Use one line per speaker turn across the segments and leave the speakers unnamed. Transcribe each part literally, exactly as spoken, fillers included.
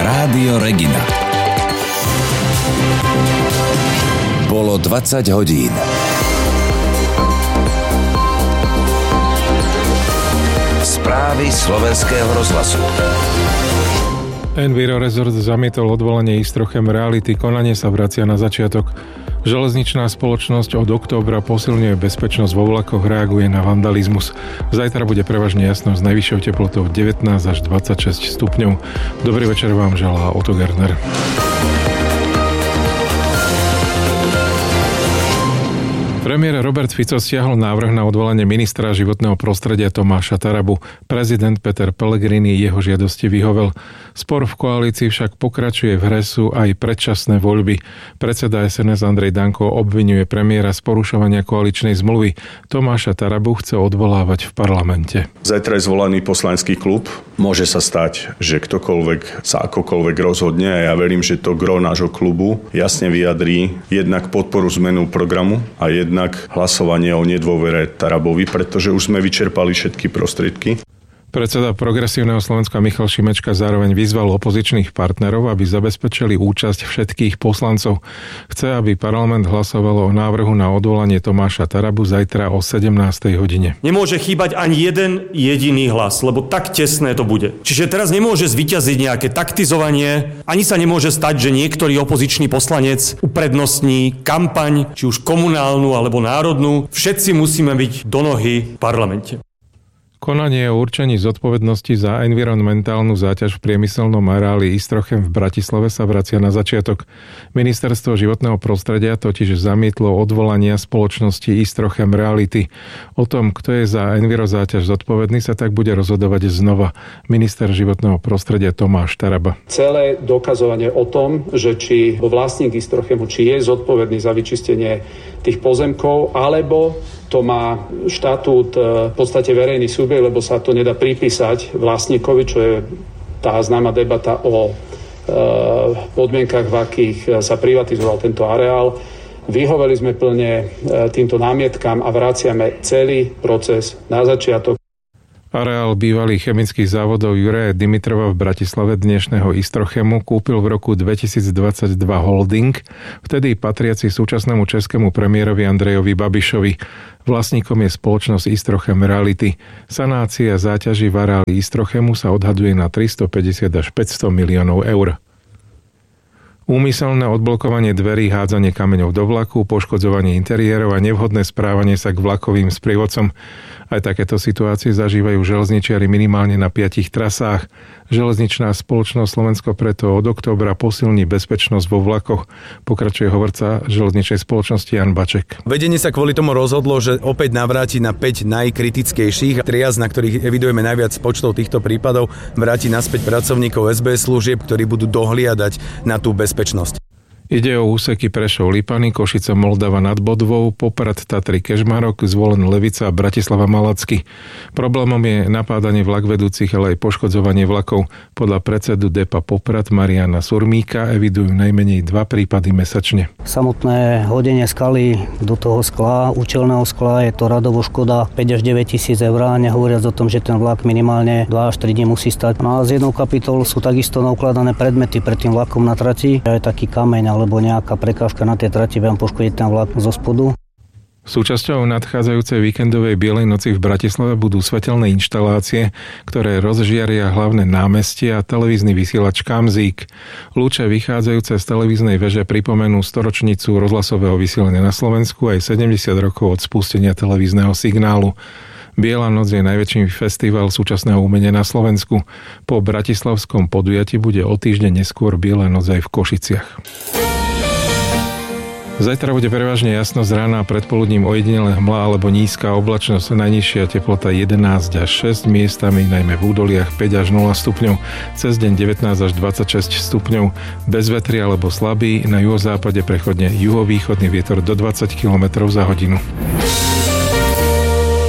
Rádio Regina. Bolo dvadsať hodín. Správy slovenského rozhlasu.
Enviro Resort zamietol odvolanie Istrochem Reality. Konanie sa vracia na začiatok. Železničná spoločnosť od októbra posilňuje bezpečnosť vo vlakoch, reaguje na vandalizmus. Zajtra bude prevažne jasno s najvyššou teplotou devätnásť až dvadsaťšesť stupňov. Dobrý večer vám želá Otto Gerner. Premiér Robert Fico stiahol návrh na odvolanie ministra životného prostredia Tomáša Tarabu. Prezident Peter Pellegrini jeho žiadosti vyhovel. Spor v koalícii však pokračuje, v hre sú aj predčasné voľby. Predseda es en es Andrej Danko obviňuje premiéra z porušovania koaličnej zmluvy. Tomáša Tarabu chce odvolávať v parlamente.
Zajtra je zvolaný poslanecký klub. Môže sa stať, že ktokoľvek sa akokoľvek rozhodne, a ja verím, že to gro nášho klubu jasne vyjadrí jednak podporu zmenu programu a jednak hlasovanie o nedôvere Tarabovi, pretože už sme vyčerpali všetky prostriedky.
Predseda Progresívneho Slovenska Michal Šimečka zároveň vyzval opozičných partnerov, aby zabezpečili účasť všetkých poslancov. Chce, aby parlament hlasoval o návrhu na odvolanie Tomáša Tarabu zajtra o sedemnástej hodine.
Nemôže chýbať ani jeden jediný hlas, lebo tak tesné to bude. Čiže teraz nemôže zvíťaziť nejaké taktizovanie, ani sa nemôže stať, že niektorý opozičný poslanec uprednostní kampaň, či už komunálnu alebo národnú. Všetci musíme byť do nohy v parlamente.
Konanie o určení zodpovednosti za environmentálnu záťaž v priemyselnom areáli Istrochem v Bratislave sa vracia na začiatok. Ministerstvo životného prostredia totiž zamietlo odvolania spoločnosti Istrochem Reality. O tom, kto je za envirozáťaž zodpovedný, sa tak bude rozhodovať znova minister životného prostredia Tomáš Taraba.
Celé dokazovanie o tom, že či vlastník Istochemu, či je zodpovedný za vyčistenie tých pozemkov, alebo to má štatút v podstate verejný subjekt, lebo sa to nedá pripísať vlastníkovi, čo je tá známa debata o e, podmienkach, v akých sa privatizoval tento areál. Vyhoveli sme plne e, týmto námietkam a vraciame celý proces na začiatok.
Areál bývalých chemických závodov Juraja Dimitrova v Bratislave, dnešného Istrochemu, kúpil v roku dvetisícdvadsaťdva holding, vtedy patriaci súčasnému českému premiérovi Andrejovi Babišovi. Vlastníkom je spoločnosť Istrochem Reality. Sanácia záťaží v areáli Istrochemu sa odhaduje na tristopäťdesiat až päťsto miliónov eur. Úmyselné odblokovanie dverí, hádzanie kameňov do vlaku, poškodzovanie interiérov a nevhodné správanie sa k vlakovým sprievodcom. Aj takéto situácie zažívajú železničiari minimálne na piatich trasách. Železničná spoločnosť Slovensko preto od októbra posilní bezpečnosť vo vlakoch, pokračuje hovorca železničnej spoločnosti Jan Baček.
Vedenie sa kvôli tomu rozhodlo, že opäť navráti na päť najkritickejších triáz, na ktorých evidujeme najviac počtov týchto prípadov, vráti naspäť pracovníkov es bé es služieb, ktorí budú dohliadať na tú bezpečnosť.
Ide o úseky Prešov-Lipany, Košice-Moldava nad Bodvou, Poprad-Tatry Kežmarok, Zvolen-Levica a Bratislava-Malacky. Problémom je napádanie vlak vedúcich, ale aj poškodzovanie vlakov. Podľa predsedu depa Poprad Mariana Surmíka evidujú najmenej dva prípady mesačne.
Samotné hodenie skaly do toho skla, účelného skla, je to radovo škoda päť až deväť tisíc eur, nehovoriac o tom, že ten vlak minimálne dva až tri dní musí stať. No a z jednou kapitol sú takisto naukladané predmety pred tým vlakom na trati, je taký kameň alebo nejaká prekážka na tej trati vám poškodiť ten vlak zo spodu.
Súčasťou nadchádzajúcej víkendovej Bielej noci v Bratislave budú svetelné inštalácie, ktoré rozžiaria hlavné námestie a televízny vysielač Kamzík. Lúče vychádzajúce z televíznej veže pripomenú storočnicu rozhlasového vysielania na Slovensku aj sedemdesiat rokov od spustenia televízneho signálu. Biela noc je najväčší festival súčasného umenia na Slovensku. Po bratislavskom podujatí bude o týždeň neskôr Biela noc aj v Košiciach. Zajtra bude prevažne jasno, z rána a predpoludním ojedinele hmla alebo nízka oblačnosť, najnižšia teplota jedenásť až šesť, miestami najmä v údoliach päť až nula stupňov, cez deň devätnásť až dvadsaťšesť stupňov, bez vetri alebo slabý, na juhozápade prechodne juhovýchodný vietor do dvadsať kilometrov za hodinu.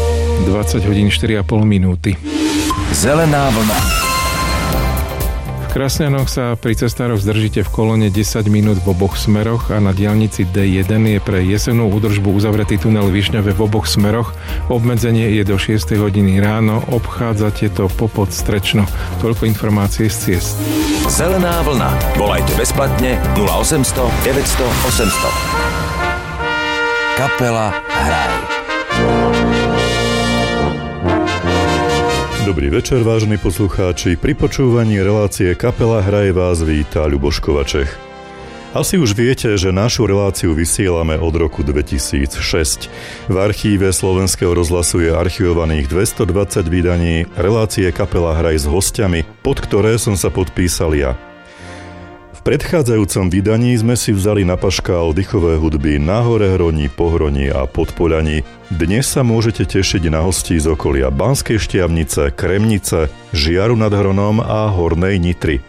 dvadsať hodín štyri a pol minúty.
Zelená vlna.
V Krasňanoch sa pri cestároch zdržíte v kolóne desať minút v oboch smeroch a na diaľnici dé jeden je pre jesennú údržbu uzavretý tunel Višňove v oboch smeroch. Obmedzenie je do šiestej hodiny ráno, obchádzate to popod Strečno. Toľko informácie z ciest.
Zelená vlna. Volajte bezplatne nula osemsto deväťsto osemsto. Kapela Hraj.
Dobrý večer, vážení poslucháči. Pri počúvaní relácie Kapela Hraj vás víta Ľuboš Kovačech. Asi už viete, že našu reláciu vysielame od roku dvetisícšesť. V archíve Slovenského rozhlasu je archivovaných dvestodvadsať vydaní relácie Kapela Hraj s hostiami, pod ktoré som sa podpísal ja. V predchádzajúcom vydaní sme si vzali na paškál dýchové hudby na Hore Hroní, Pohroní a Podpoľaní. Dnes sa môžete tešiť na hostí z okolia Banskej Štiavnice, Kremnice, Žiaru nad Hronom a Hornej Nitry.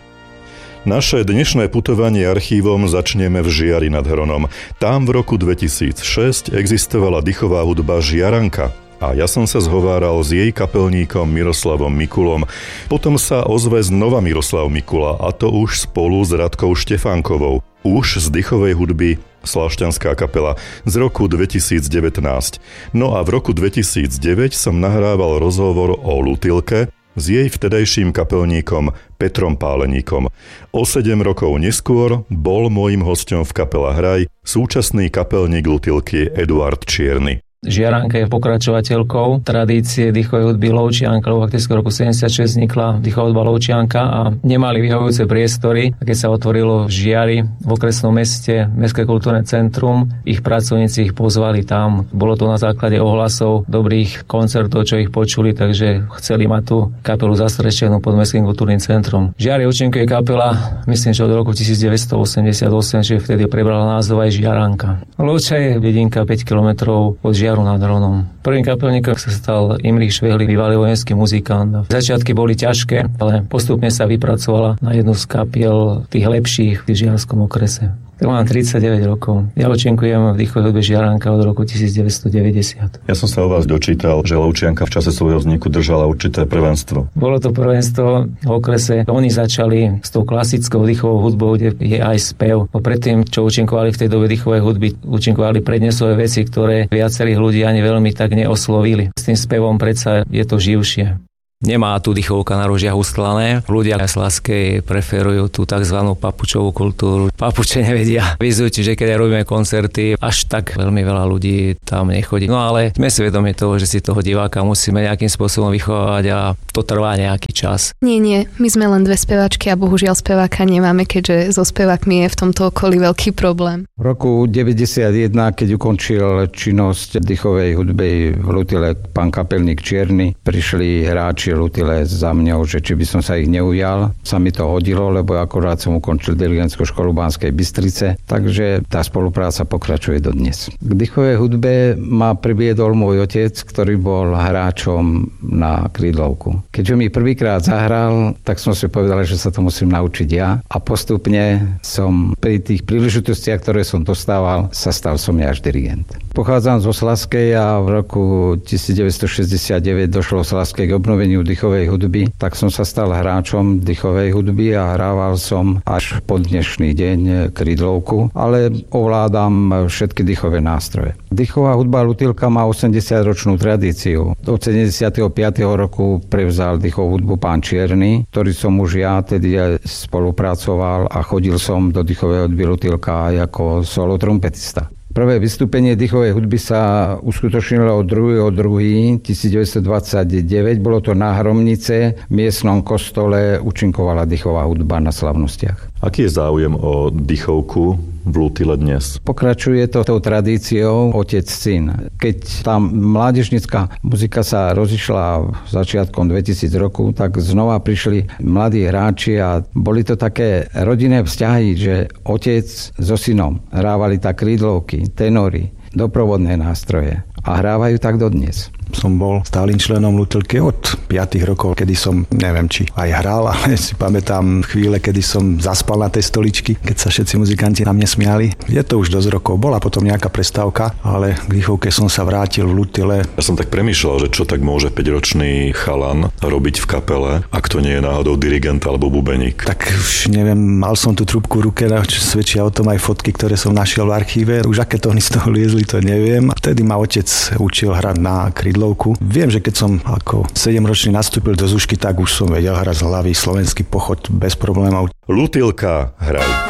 Naše dnešné putovanie archívom začneme v Žiari nad Hronom. Tam v roku dvetisícšesť existovala dýchová hudba Žiaranka. A ja som sa zhováral s jej kapelníkom Miroslavom Mikulom. Potom sa ozve znova Miroslav Mikula, a to už spolu s Radkou Štefánkovou. Už z dýchovej hudby Slášťanská kapela z roku dvetisícdevätnásť. No a v roku dvetisícdeväť som nahrával rozhovor o Lutilke s jej vtedajším kapelníkom Petrom Páleníkom. O sedem rokov neskôr bol môjim hosťom v kapele Hraj súčasný kapelník Lutilky Eduard Čierny.
Žiaranka je pokračovateľkou tradície dýchovej hudby Lovčianka, lebo fakticky v roku sedemdesiatšesť vznikla dýchová hudba Lovčianka a nemali vyhovujúce priestory. A keď sa otvorilo v Žiari v okresnom meste Mestské kultúrne centrum, ich pracovníci ich pozvali tam. Bolo to na základe ohlasov dobrých koncertov, čo ich počuli, takže chceli mať tú kapelu zastrešenú pod Mestským kultúrnym centrom. V Žiari účinkuje kapela, myslím, že od roku devätnásťstoosemdesiatosem, že vtedy prebrala názov aj Žiaranka. Lovča je dedinka päť kilometrov od Žiaru nad Hronom. Prvým kapelníkom sa stal Imrich Švehli, bývalý vojenský muzikant. Začiatky boli ťažké, ale postupne sa vypracovala na jednu z kapiel tých lepších v žiarskom okrese. Tak mám tridsaťdeväť rokov. Ja účinkujem v dýchovej hudbe Žiaranka od roku devätnásťstodeväťdesiat.
Ja som sa o vás dočítal, že Lovčianka v čase svojho vzniku držala určité prvenstvo.
Bolo to prvenstvo v okrese. Oni začali s tou klasickou dýchovou hudbou, kde je aj spev. Po predtým, čo účinkovali v tej dobe dýchovej hudby, účinkovali prednesové veci, ktoré viacerých ľudí ani veľmi tak neoslovili. S tým spevom predsa je to živšie. Nemá tu dýchovka na rožiach ustlané. Ľudia z Slaskej preferujú tú tzv. Papučovú kultúru. Papuče nevedia vyzúť, že keď robíme koncerty, až tak veľmi veľa ľudí tam nechodí. No ale sme si vedomi toho, že si toho diváka musíme nejakým spôsobom vychovávať a to trvá nejaký čas.
Nie, nie, my sme len dve speváčky a bohužiaľ speváka nemáme, keďže so spevákmi je v tomto okolí veľký problém.
V roku deväťdesiatjeden, keď ukončil činnosť dýchovej hudby v Lutile pán kapelník Čierny, prišli hráči Lutile za mňou, že či by som sa ich neujal. Sa mi to hodilo, lebo akorát som ukončil dirigentskú školu Banskej Bystrice, takže tá spolupráca pokračuje dodnes. K dýchovej hudbe ma priviedol môj otec, ktorý bol hráčom na krídlovku. Keďže mi prvýkrát zahral, tak som si povedal, že sa to musím naučiť ja a postupne som pri tých príležitostiach, ktoré som dostával, sa stal som ja až dirigent. Pochádzam zo Slaskej a v roku devätnásťstošesťdesiatdeväť došlo v Slaskej k obnoveniu dýchovej hudby, tak som sa stal hráčom dýchovej hudby a hrával som až po dnešný deň krídlovku, ale ovládam všetky dýchové nástroje. Dýchová hudba Lutilka má osemdesiatročnú tradíciu. Od sedemdesiateho piateho roku prevzal dýchovú hudbu pán Čierny, ktorý som už ja tedy spolupracoval a chodil som do dýchovej hudby Lutilka aj ako solo trompetista. Prvé vystúpenie dýchovej hudby sa uskutočnilo od druhého druhého devätnásťstodvadsaťdeväť. Bolo to na Hromnice, v miestnom kostole účinkovala dýchová hudba na slavnostiach.
Aký je záujem o dýchovku v Lutile dnes?
Pokračuje to tou tradíciou otec-syn. Keď tá mládežnická muzika sa rozišla začiatkom dvetisíc rokov, tak znova prišli mladí hráči a boli to také rodinné vzťahy, že otec so synom hrávali tak krídlovky, tenory, doprovodné nástroje a hrávajú tak dodnes.
som bol stálym členom Lutilky od piatich rokov, kedy som, neviem, či aj hral, ale si pamätám chvíle, kedy som zaspal na tej stoličky, keď sa všetci muzikanti na mne smiali. Je to už dosť rokov. Bola potom nejaká prestávka, ale k výchovke som sa vrátil v Lutile.
Ja som tak premýšľal, že čo tak môže päťročný chalan robiť v kapele, ak to nie je náhodou dirigent alebo bubeník.
Tak už neviem, mal som tú trúbku v ruke, čo svedčia o tom aj fotky, ktoré som našiel v archíve. Už aké tóny z toho liezli, to neviem. Vtedy ma otec učil hrať na krydlovku. Viem, že keď som ako sedemročný nastúpil do Zušky, tak už som vedel hrať z hlavy Slovenský pochod bez problémov.
Lutilka, hraj.